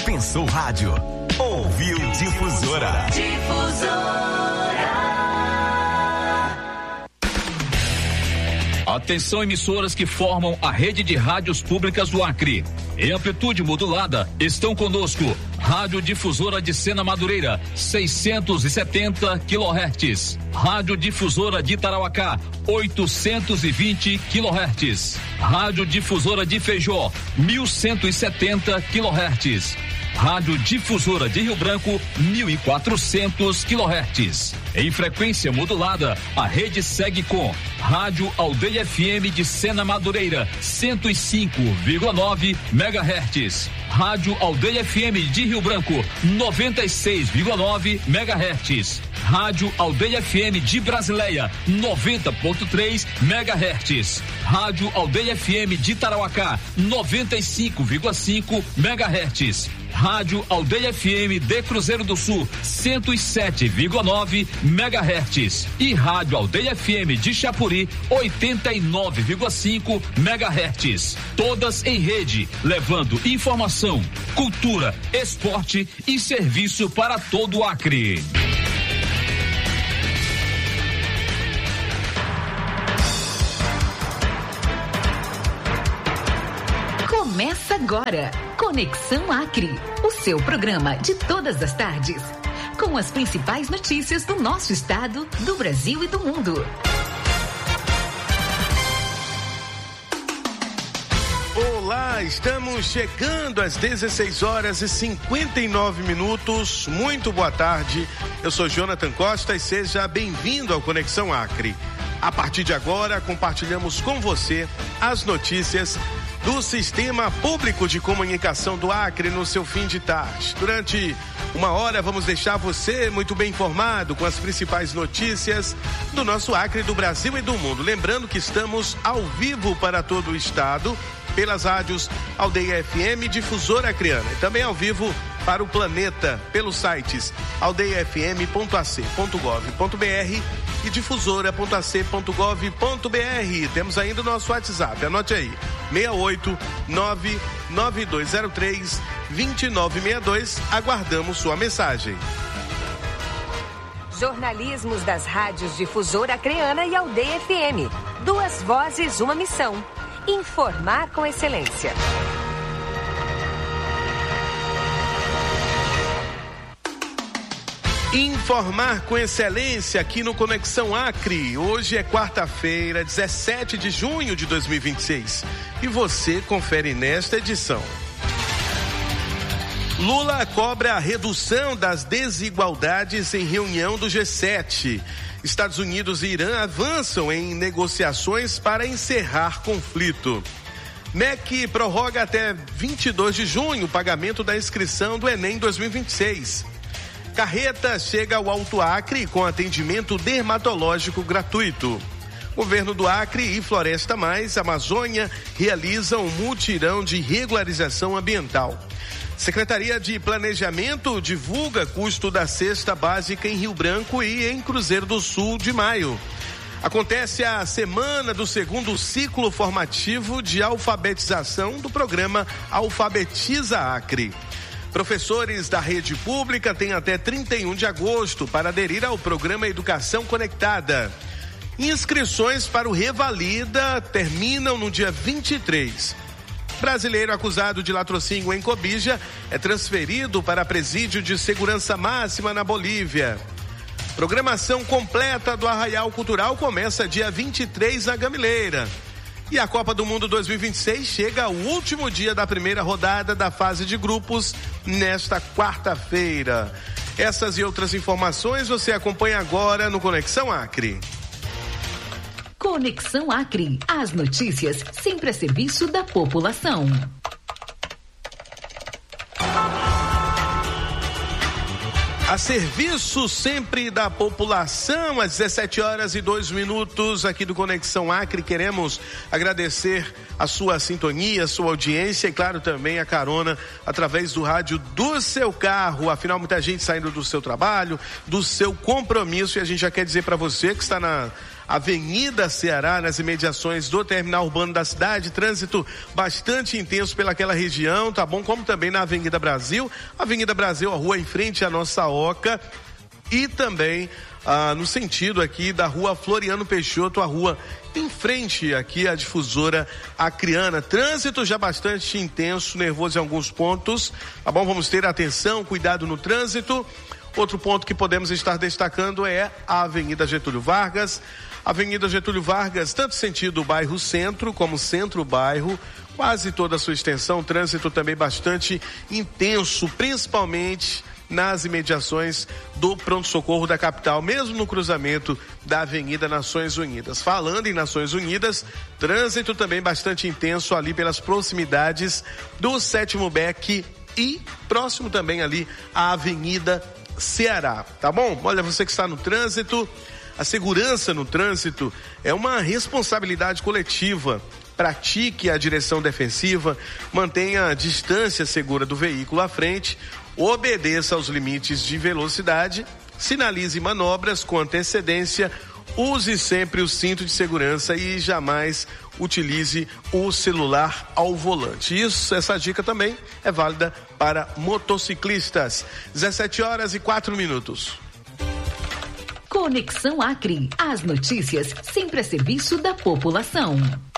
Pensou rádio? Ouviu Difusora. Atenção, emissoras que formam a rede de rádios públicas do Acre. Em amplitude modulada, estão conosco Rádio Difusora de Sena Madureira, 670 kHz. Rádio Difusora de Tarauacá, 820 kHz. Rádio Difusora de Feijó, 1170 kHz. Rádio Difusora de Rio Branco, 1400 kHz. Em frequência modulada, a rede segue com Rádio Aldeia FM de Sena Madureira, 105,9 MHz. Rádio Aldeia FM de Rio Branco, 96,9 MHz. Rádio Aldeia FM de Brasileia, 90,3 MHz. Rádio Aldeia FM de Tarauacá, 95,5 MHz. Rádio Aldeia FM de Cruzeiro do Sul, 107,9 MHz. E Rádio Aldeia FM de Chapuri, 89,5 MHz. Todas em rede, levando informação, cultura, esporte e serviço para todo o Acre. Começa agora, Conexão Acre, o seu programa de todas as tardes, com as principais notícias do nosso estado, do Brasil e do mundo. Olá, estamos chegando às 16h59. Muito boa tarde, eu sou Jonathan Costa e seja bem-vindo ao Conexão Acre. A partir de agora, compartilhamos com você as notícias do Sistema Público de Comunicação do Acre no seu fim de tarde. Durante uma hora vamos deixar você muito bem informado com as principais notícias do nosso Acre, do Brasil e do mundo. Lembrando que estamos ao vivo para todo o estado, pelas rádios Aldeia FM, Difusora Acreana, e também ao vivo para o planeta pelos sites aldeafm.ac.gov.br e difusora.ac.gov.br. Temos ainda o nosso WhatsApp, anote aí, 68992032962. Aguardamos sua mensagem. Jornalismos das rádios Difusora Acreana e Aldeia FM. 2 vozes, uma missão. Informar com excelência. Informar com excelência aqui no Conexão Acre. Hoje é quarta-feira, 17 de junho de 2026. E você confere nesta edição. Lula cobra a redução das desigualdades em reunião do G7. Estados Unidos e Irã avançam em negociações para encerrar conflito. MEC prorroga até 22 de junho o pagamento da inscrição do Enem 2026. Carreta chega ao Alto Acre com atendimento dermatológico gratuito. Governo do Acre e Floresta Mais Amazônia realizam um mutirão de regularização ambiental. Secretaria de Planejamento divulga custo da cesta básica em Rio Branco e em Cruzeiro do Sul de maio. Acontece a semana do segundo ciclo formativo de alfabetização do programa Alfabetiza Acre. Professores da rede pública têm até 31 de agosto para aderir ao programa Educação Conectada. Inscrições para o Revalida terminam no dia 23. Brasileiro acusado de latrocínio em Cobija é transferido para presídio de segurança máxima na Bolívia. Programação completa do Arraial Cultural começa dia 23 na Gamileira. E a Copa do Mundo 2026 chega ao último dia da primeira rodada da fase de grupos nesta quarta-feira. Essas e outras informações você acompanha agora no Conexão Acre. Conexão Acre. As notícias sempre a serviço da população. A serviço sempre da população, às 17h02 aqui do Conexão Acre. Queremos agradecer a sua sintonia, a sua audiência e, claro, também a carona através do rádio do seu carro. Afinal, muita gente saindo do seu trabalho, do seu compromisso, e a gente já quer dizer para você que está Avenida Ceará, nas imediações do terminal urbano da cidade, trânsito bastante intenso pelaquela região, tá bom? Como também na Avenida Brasil, a rua em frente à nossa Oca, e também no sentido aqui da rua Floriano Peixoto, a rua em frente aqui à Difusora Acreana. Trânsito já bastante intenso, nervoso em alguns pontos, tá bom? Vamos ter atenção, cuidado no trânsito. Outro ponto que podemos estar destacando é a Avenida Getúlio Vargas. Avenida Getúlio Vargas, tanto sentido bairro centro como centro-bairro, quase toda a sua extensão, trânsito também bastante intenso, principalmente nas imediações do pronto-socorro da capital, mesmo no cruzamento da Avenida Nações Unidas. Falando em Nações Unidas, trânsito também bastante intenso ali pelas proximidades do 7º BEC e próximo também ali à Avenida Ceará, tá bom? Olha, você que está no trânsito, a segurança no trânsito é uma responsabilidade coletiva. Pratique a direção defensiva, mantenha a distância segura do veículo à frente, obedeça aos limites de velocidade, sinalize manobras com antecedência, use sempre o cinto de segurança e jamais utilize o celular ao volante. Essa dica também é válida para motociclistas. 17h04. Conexão Acre. As notícias sempre a serviço da população.